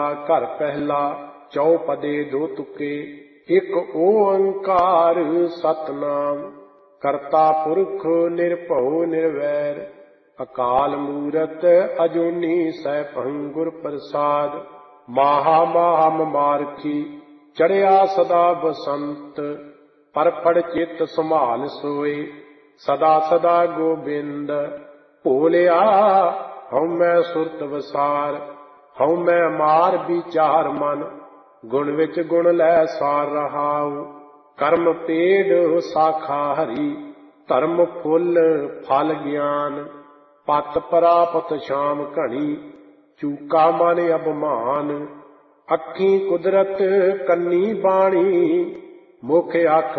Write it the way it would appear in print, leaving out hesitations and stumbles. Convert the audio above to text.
ਘਰ ਪਹਿਲਾ ਚੌਪਦੇ ਦੋ ਤੁਕੇ। ਇੱਕ ਓੰਕਾਰ ਸਤਨਾਮ ਕਰਤਾ ਪੁਰਖ ਨਿਰਭਉ ਨਿਰਵੈਰ। ਅਕਾਲ ਮੂਰਤ ਅਜੂਨੀ ਸੈਭੰ ਗੁਰ ਪ੍ਰਸਾਦ। ਮਾਹਾ ਮਾਹਾ ਮਮਾਰਖੀ ਚੜਿਆ ਸਦਾ ਬਸੰਤ। ਪਰਪੜ ਚਿੱਤ ਸੰਭਾਲ ਸੋਏ ਸਦਾ ਸਦਾ ਗੋਬਿੰਦ। ਭੋਲਿਆ ਹਉ ਮੈਂ ਸੁਰਤ ਵਸਾਰ ਹਉ ਮੈਂ ਮਾਰ ਵਿਚਾਰ ਮਨ। ਗੁਣ ਵਿੱਚ ਗੁਣ ਲੈ ਸਾਰ ਰਹਾਉ ਕਰਮ ਪੇੜ ਸਾਖਾ ਹਰੀ। ਧਰਮ ਫੁੱਲ ਫਲ ਗਿਆਨ ਪਤ ਪ੍ਰਾਪਤ ਸ਼ਾਮ ਘਣੀ। ਚੂਕਾ ਮਨ ਅਭਿਮਾਨ ਅੱਖੀਂ ਕੁਦਰਤ ਕੰਨੀ ਬਾਣੀ। ਮੁਖ ਅੱਖ